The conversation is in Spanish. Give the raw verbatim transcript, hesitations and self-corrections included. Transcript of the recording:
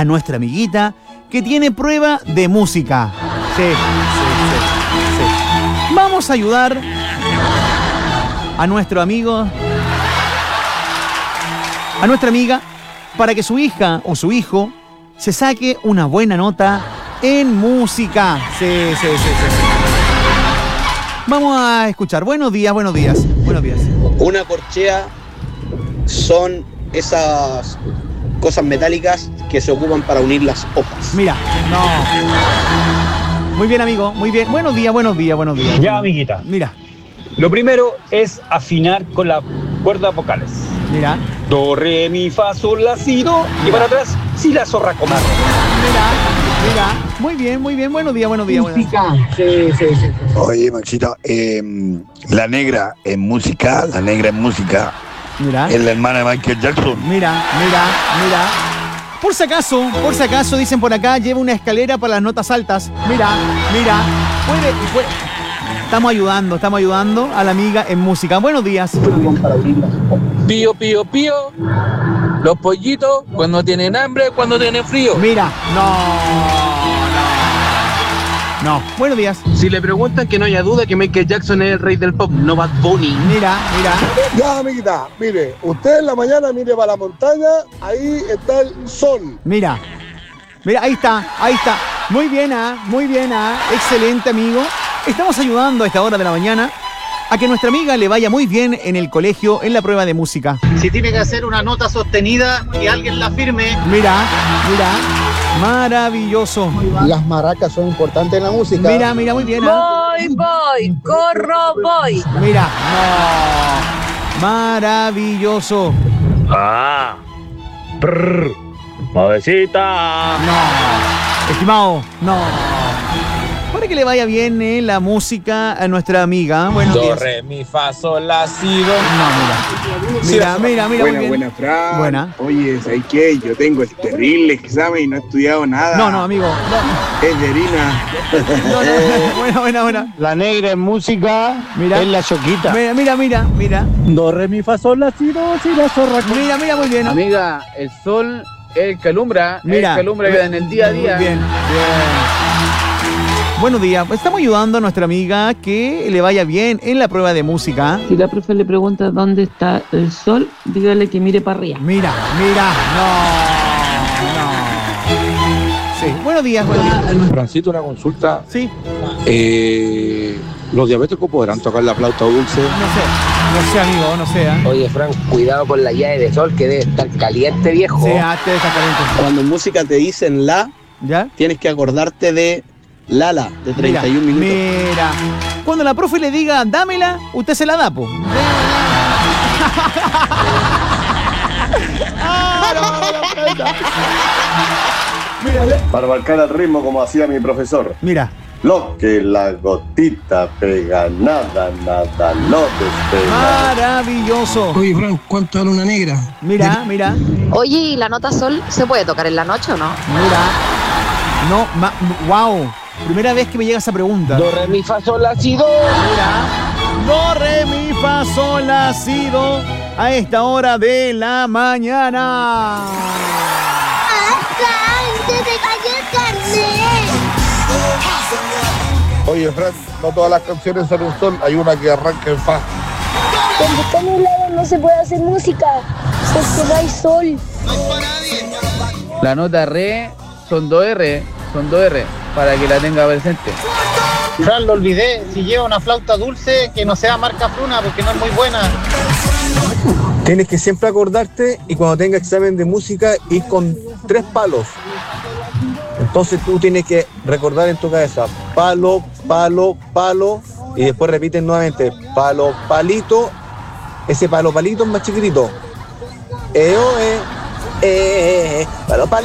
a nuestra amiguita que tiene prueba de música. Sí, sí, sí, sí. Vamos a ayudar a nuestro amigo, a nuestra amiga, para que su hija o su hijo se saque una buena nota en música. Sí, sí, sí, sí. Vamos a escuchar. Buenos días, buenos días, buenos días. Una corchea son esas cosas metálicas que se ocupan para unir las hojas. Mira, no. Muy bien, amigo, muy bien. Buenos días, buenos días, buenos días. Ya, amiguita. Mira. Lo primero es afinar con las cuerdas vocales. Mira. Do, re, mi, fa, sol, la, si, do. Y para atrás, si, la, zorra, comarro. Mira, mira. Muy bien, muy bien. Buenos días, buenos días. Música. Sí, sí, sí. Oye, Maxito, eh, la negra en música, la negra en música. Mira. Es la hermana de Michael Jackson. Mira, mira, mira. Por si acaso, por si acaso, dicen por acá, lleva una escalera para las notas altas. Mira, mira. Puede, puede. Estamos ayudando, estamos ayudando a la amiga en música. Buenos días. Pío, pío, pío. Los pollitos cuando tienen hambre, cuando tienen frío. Mira, no, no. No, buenos días. Si le preguntan, que no haya duda que Michael Jackson es el rey del pop, no Bad Bunny. Mira, mira. Ya, amiguita, mire, usted en la mañana mire para la montaña, ahí está el sol. Mira, mira, ahí está, ahí está. Muy bien, ah, muy bien, ah. Excelente, amigo. Estamos ayudando a esta hora de la mañana a que nuestra amiga le vaya muy bien en el colegio, en la prueba de música. Si tiene que hacer una nota sostenida, que alguien la firme. Mira, mira. Maravilloso. Las maracas son importantes en la música. Mira, mira, muy bien. ¿eh? Voy, voy, corro, voy. Mira, no. Maravilloso. Ah. Brr. Modecita. No. Estimado, no. Para que le vaya bien en la música a nuestra amiga. Buenos Do, días. re, mi, fa, sol, la, si, do. No, mira. Mira, mira, mira. Buena, muy bien. buena, Fran. Buena. Oye, ¿sabes qué? Yo tengo el terrible examen y no he estudiado nada. No, no, amigo. No. Es de harina. No, no. Buena, buena, buena. La negra en música. Mira. Es la choquita. Mira, mira, mira, mira. Do, re, mi, fa, sol, la, si, do, si, la, zorra. Mira, mira, muy bien. Amiga, el sol es el que alumbra, Mira. el que alumbra en el día a día. Muy bien, bien. Buenos días. Estamos ayudando a nuestra amiga que le vaya bien en la prueba de música. Si la profe le pregunta dónde está el sol, dígale que mire para arriba. Mira, mira, no, no. Sí, buenos días, buenos días. Francito, una consulta. Sí. Eh, ¿Los diabéticos podrán tocar la flauta dulce? No sé, no sé, amigo, no sé. ¿eh? Oye, Frank, cuidado con la llave de sol que debe estar caliente, viejo. Sí, ah, te está caliente. Cuando en música te dicen la, ¿ya? Tienes que acordarte de Lala, de treinta y un mira, minutos. Mira, cuando la profe le diga, dámela, usted se la da, po. Para marcar el ritmo como hacía mi profesor. Mira. Lo que la gotita pega, nada, nada, no despega. Maravilloso. Oye, Fran, ¿cuánto vale una negra? Mira, mira. Oye, ¿y la nota sol se puede tocar en la noche o no? Mira. No, ma, wow. Primera vez que me llega esa pregunta. Do, re, mi, fa, sol, la, si, do. Mira. Do, re, mi, fa, sol, la, si, do. A esta hora de la mañana. ¡Se te cayó el carnet! Oye, Fran, no todas las canciones son un sol, hay una que arranca en fa. Cuando está nublado no se puede hacer música, porque no hay sol. La nota re son dos R, son dos R, para que la tenga presente. Fran, lo olvidé. Si lleva una flauta dulce, que no sea marca Fruna, porque no es muy buena. Tienes que siempre acordarte y cuando tenga examen de música ir con tres palos. Entonces tú tienes que recordar en tu cabeza palo, palo, palo y después repites nuevamente palo, palito. Ese palo, palito es más chiquitito. Eh, oh, eh, eh, eh, palo, palito.